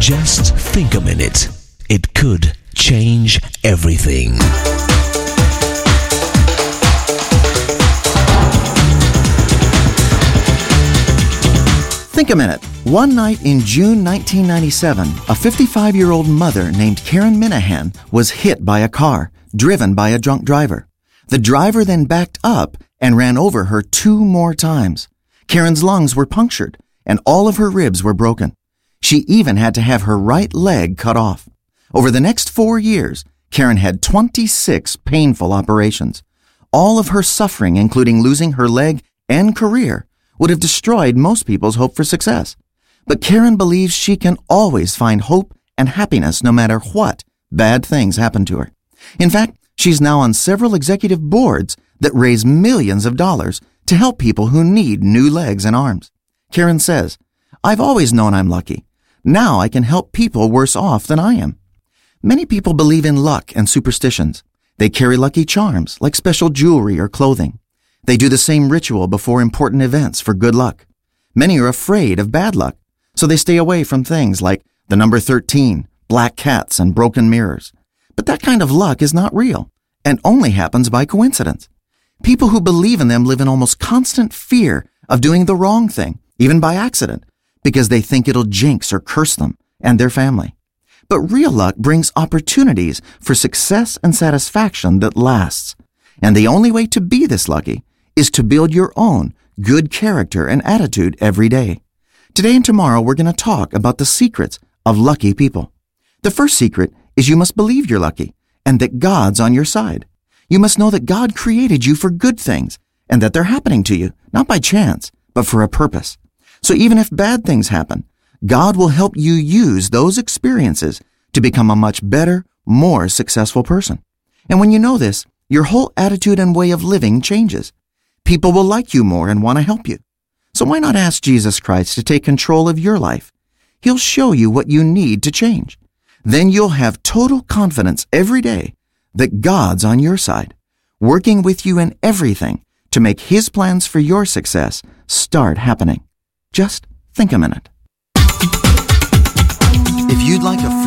Just think a minute. It could change everything. Think a minute. One night in June 1997, a 55-year-old mother named Karen Minahan was hit by a car, driven by a drunk driver. The driver then backed up and ran over her 2 more times. Karen's lungs were punctured, and all of her ribs were broken. She even had to have her right leg cut off. Over the next 4 years, Karen had 26 painful operations. All of her suffering, including losing her leg and career, would have destroyed most people's hope for success. But Karen believes she can always find hope and happiness no matter what bad things happen to her. In fact, she's now on several executive boards that raise millions of dollars to help people who need new legs and arms. Karen says, "I've always known I'm lucky. Now I can help people worse off than I am." Many people believe in luck and superstitions. They carry lucky charms like special jewelry or clothing. They do the same ritual before important events for good luck. Many are afraid of bad luck, so they stay away from things like the number 13, black cats, and broken mirrors. But that kind of luck is not real and only happens by coincidence. People who believe in them live in almost constant fear of doing the wrong thing, even by accident, because they think it'll jinx or curse them and their family. But real luck brings opportunities for success and satisfaction that lasts. And the only way to be this lucky is to build your own good character and attitude every day. Today and tomorrow, we're going to talk about the secrets of lucky people. The first secret is you must believe you're lucky and that God's on your side. You must know that God created you for good things and that they're happening to you, not by chance, but for a purpose. So even if bad things happen, God will help you use those experiences to become a much better, more successful person. And when you know this, your whole attitude and way of living changes. People will like you more and want to help you. So why not ask Jesus Christ to take control of your life? He'll show you what you need to change. Then you'll have total confidence every day that God's on your side, working with you in everything to make His plans for your success start happening. Just think a minute. If you'd like a